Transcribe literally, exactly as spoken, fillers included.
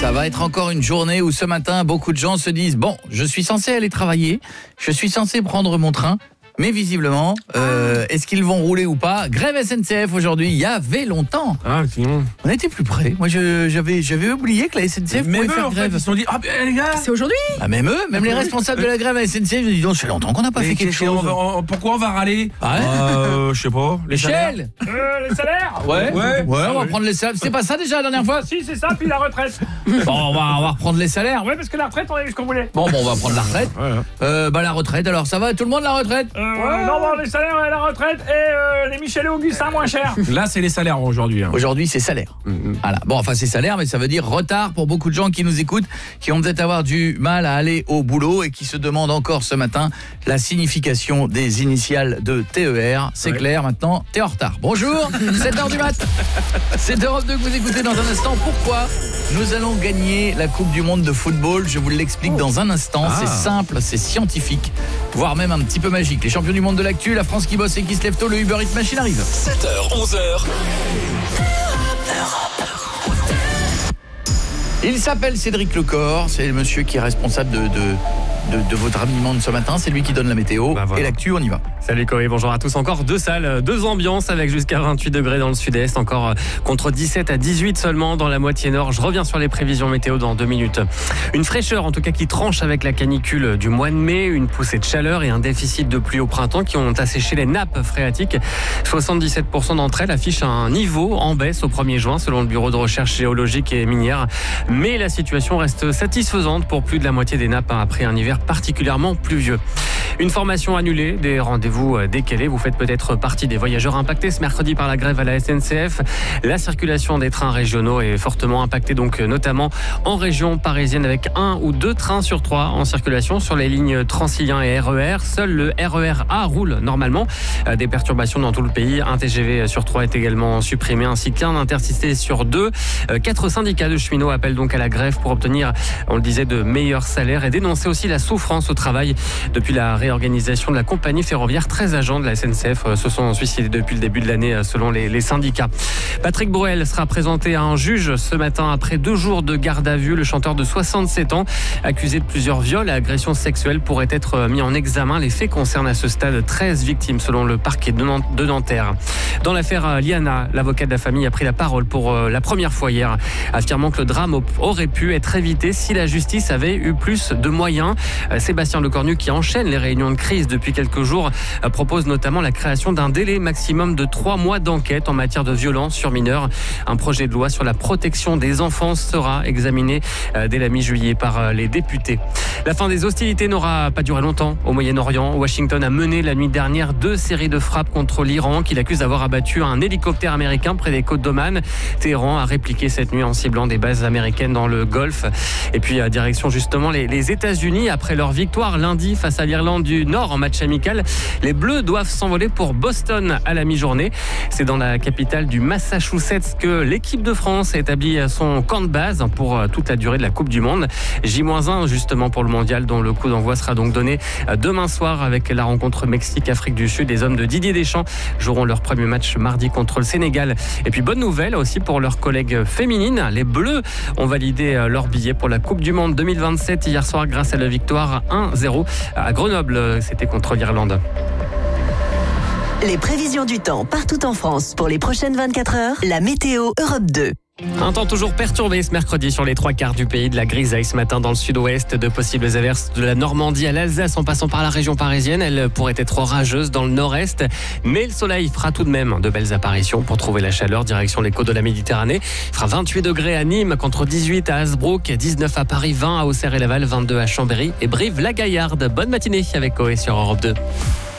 Ça va être encore une journée où ce matin, beaucoup de gens se disent « Bon, je suis censé aller travailler, je suis censé prendre mon train, mais visiblement, euh, est-ce qu'ils vont rouler ou pas ?» Grève S N C F aujourd'hui, il y avait longtemps. Ah, sinon... On était plus près. Moi, je, j'avais, j'avais oublié que la S N C F même pouvait eux, faire en fait, grève. ils se sont dit, ah ben les gars, C'est aujourd'hui ? Ah, même eux, même les responsables de la grève à S N C F, ils disent « Donc, ça fait longtemps qu'on n'a pas fait quelque chose. » on va, on, pourquoi on va râler? Ah ouais euh, Je sais pas. Les salaires. Michel Euh, les salaires Ouais, Ouais. ouais, on va prendre les salaires. C'est pas ça déjà la dernière fois? Si, c'est ça, puis la retraite. Bon, on va, on va reprendre les salaires. Ouais, parce que la retraite, on a eu ce qu'on voulait. Bon, bon, on va prendre la retraite. Voilà. Euh, bah, la retraite, alors, ça va tout le monde, la retraite? Euh, non, bon, les salaires et la retraite et euh, les Michel et Augustin moins chers. Là, c'est les salaires aujourd'hui. Hein. Aujourd'hui, c'est salaire. Mm-hmm. Voilà. Bon, enfin, c'est salaire, mais ça veut dire retard pour beaucoup de gens qui nous écoutent, qui ont peut-être avoir du mal à aller au boulot et qui se demandent encore ce matin la signification des initiales de T E R. C'est ouais. clair, maintenant, t'es en retard. Bonjour, sept heures du mat. C'est Europe deux que vous écoutez dans un instant. Pourquoi nous allons gagner la Coupe du Monde de football? Je vous l'explique dans un instant. Ah. C'est simple, c'est scientifique, voire même un petit peu magique. Les champions du monde de l'actu, la France qui bosse et qui se lève tôt, le Uber Eats Machine arrive. sept heures, onze heures. Il s'appelle Cédric Lecor, c'est le monsieur qui est responsable de, de, de, de votre habillement de ce matin, c'est lui qui donne la météo. Bah voilà. Et l'actu, on y va. Salut Koé, bonjour à tous. Encore deux salles, deux ambiances avec jusqu'à vingt-huit degrés dans le sud-est, encore contre dix-sept à dix-huit seulement dans la moitié nord. Je reviens sur les prévisions météo dans deux minutes. Une fraîcheur en tout cas qui tranche avec la canicule du mois de mai, une poussée de chaleur et un déficit de pluie au printemps qui ont asséché les nappes phréatiques. soixante-dix-sept pour cent d'entre elles affichent un niveau en baisse au premier juin selon le Bureau de recherche géologique et minière. Mais la situation reste satisfaisante pour plus de la moitié des nappes après un hiver particulièrement pluvieux. Une formation annulée, des rendez-vous décalés. Vous faites peut-être partie des voyageurs impactés ce mercredi par la grève à la S N C F. La circulation des trains régionaux est fortement impactée, donc notamment en région parisienne avec un ou deux trains sur trois en circulation sur les lignes Transilien et R E R. Seul le R E R A roule normalement. Des perturbations dans tout le pays. Un T G V sur trois est également supprimé ainsi qu'un intercité sur deux. Quatre syndicats de cheminots appellent donc à la grève pour obtenir, on le disait, de meilleurs salaires et dénoncer aussi la souffrance au travail. Depuis la réorganisation de la compagnie ferroviaire, treize agents de la S N C F se sont suicidés depuis le début de l'année selon les, les syndicats. Patrick Bruel sera présenté à un juge ce matin après deux jours de garde à vue. Le chanteur de soixante-sept ans, accusé de plusieurs viols et agressions sexuelles, pourrait être mis en examen. Les faits concernent à ce stade treize victimes selon le parquet de Nanterre. Dans l'affaire Liana, l'avocat de la famille a pris la parole pour la première fois hier, affirmant que le drame aurait pu être évité si la justice avait eu plus de moyens. Sébastien Lecornu, qui enchaîne les réunions de crise depuis quelques jours, propose notamment la création d'un délai maximum de trois mois d'enquête en matière de violence sur mineurs. Un projet de loi sur la protection des enfants sera examiné dès la mi-juillet par les députés. La fin des hostilités n'aura pas duré longtemps au Moyen-Orient. Washington a mené la nuit dernière deux séries de frappes contre l'Iran, qu'il accuse d'avoir abattu un hélicoptère américain près des côtes d'Oman. Téhéran a répliqué cette nuit en ciblant des bases américaines dans le Golfe. Et puis direction justement les, les États-Unis après leur victoire lundi face à l'Irlande du Nord en match amical. Les Bleus doivent s'envoler pour Boston à la mi-journée. C'est dans la capitale du Massachusetts que l'équipe de France a établi son camp de base pour toute la durée de la Coupe du Monde. J un justement pour le mondial, dont le coup d'envoi sera donc donné demain soir avec la rencontre Mexique-Afrique du Sud. Les hommes de Didier Deschamps joueront leur premier match mardi contre le Sénégal. Et puis bonne nouvelle aussi pour leurs collègues féminines. Les Bleus ont validé leur billet pour la Coupe du Monde deux mille vingt-sept hier soir grâce à la victoire un zéro à Grenoble. C'était contre l'Irlande. Les prévisions du temps partout en France pour les prochaines vingt-quatre heures. La météo Europe deux. Un temps toujours perturbé ce mercredi sur les trois quarts du pays, de la grisaille ce matin dans le sud-ouest, de possibles averses de la Normandie à l'Alsace en passant par la région parisienne. Elle pourrait être orageuse dans le nord-est, mais le soleil fera tout de même de belles apparitions pour trouver la chaleur direction les côtes de la Méditerranée. Il fera vingt-huit degrés à Nîmes contre dix-huit à Hasbrook, dix-neuf à Paris, vingt à Auxerre et Laval, vingt-deux à Chambéry et Brive-la-Gaillarde. Bonne matinée avec Koé sur Europe deux.